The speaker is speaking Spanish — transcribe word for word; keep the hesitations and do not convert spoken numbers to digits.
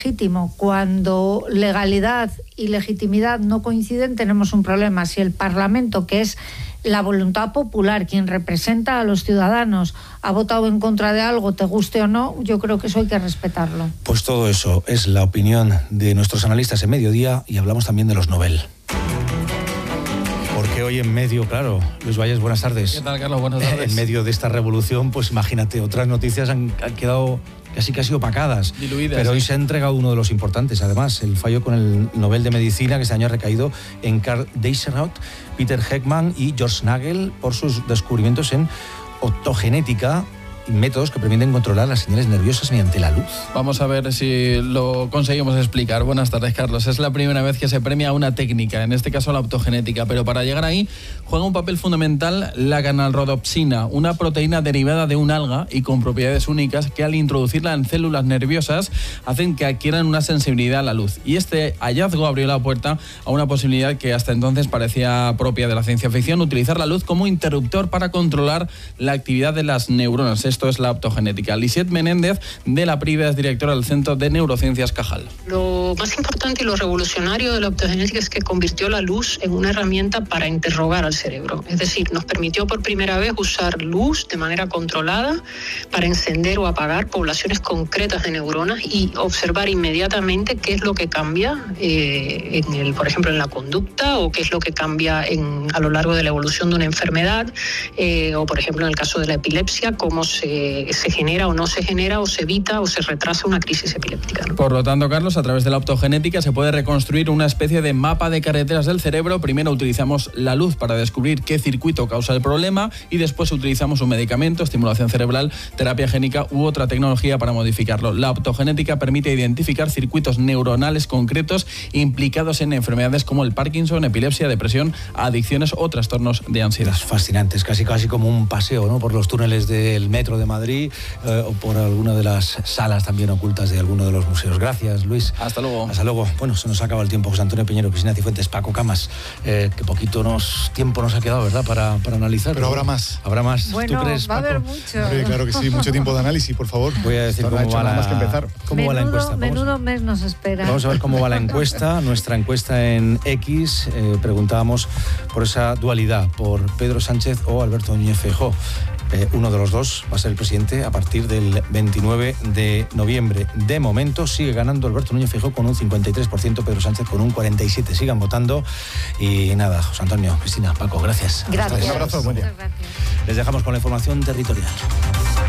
legítimo. Cuando legalidad y legitimidad no coinciden, tenemos un problema. Si el Parlamento, que es la voluntad popular, quien representa a los ciudadanos, ha votado en contra de algo, te guste o no, yo creo que eso hay que respetarlo. Pues todo eso es la opinión de nuestros analistas en Mediodía, y hablamos también de los Nobel. Porque hoy en medio, claro, Luis Valles, buenas tardes. ¿Qué tal, Carlos? Buenas tardes. En medio de esta revolución, pues imagínate, otras noticias han, han quedado casi casi opacadas. Diluidas. Pero ¿sí? hoy se ha entregado uno de los importantes, además, el fallo con el Nobel de Medicina, que este año ha recaído en Karl Desarrolles, Peter Heckmann y George Nagel por sus descubrimientos en optogenética y métodos que permiten controlar las señales nerviosas mediante la luz. Vamos a ver si lo conseguimos explicar. Buenas tardes, Carlos. Es la primera vez que se premia una técnica, en este caso la optogenética, pero para llegar ahí juega un papel fundamental la canalrodopsina, una proteína derivada de un alga y con propiedades únicas que al introducirla en células nerviosas hacen que adquieran una sensibilidad a la luz. Y este hallazgo abrió la puerta a una posibilidad que hasta entonces parecía propia de la ciencia ficción: utilizar la luz como interruptor para controlar la actividad de las neuronas. Esto es la optogenética. Lisette Menéndez, de la Priva, es directora del Centro de Neurociencias Cajal. Lo más importante y lo revolucionario de la optogenética es que convirtió la luz en una herramienta para interrogar al cerebro. Es decir, nos permitió por primera vez usar luz de manera controlada para encender o apagar poblaciones concretas de neuronas y observar inmediatamente qué es lo que cambia, eh, en el, por ejemplo, en la conducta, o qué es lo que cambia en, a lo largo de la evolución de una enfermedad, eh, o por ejemplo en el caso de la epilepsia, cómo se, se genera o no se genera, o se evita o se retrasa una crisis epiléptica, ¿no? Por lo tanto, Carlos, a través de la optogenética se puede reconstruir una especie de mapa de carreteras del cerebro. Primero utilizamos la luz para descubrir qué circuito causa el problema, y después utilizamos un medicamento, estimulación cerebral, terapia génica u otra tecnología para modificarlo. La optogenética permite identificar circuitos neuronales concretos implicados en enfermedades como el Parkinson, epilepsia, depresión, adicciones o trastornos de ansiedad. Es fascinante, es casi casi como un paseo, ¿no?, por los túneles del metro de Madrid, eh, o por alguna de las salas también ocultas de alguno de los museos. Gracias, Luis. Hasta luego. Hasta luego. Bueno, se nos acaba el tiempo. José Antonio Piñero, Cristina Cifuentes, Paco Camas. Eh, que poquito nos, tiempo nos ha quedado, ¿verdad?, para, para analizar. Pero habrá más. Habrá más. Bueno, ¿tú crees, va a Paco? haber mucho. Hombre, claro que sí, mucho tiempo de análisis, por favor. Voy a decir Esto no ha cómo hecho va nada la, más que empezar. cómo va la Menudo, encuesta. Vamos, menudo mes nos espera. vamos a ver cómo va la encuesta. Nuestra encuesta en X, eh, preguntábamos por esa dualidad, por Pedro Sánchez o Alberto Núñez Feijóo. Eh, uno de los dos va a ser el presidente a partir del veintinueve de noviembre. De momento sigue ganando Alberto Núñez Feijóo con un cincuenta y tres por ciento, Pedro Sánchez con un cuarenta y siete por ciento. Sigan votando. Y nada, José Antonio, Cristina, Paco, gracias. Gracias. Un abrazo, buen día. Muchas gracias. Les dejamos con la información territorial.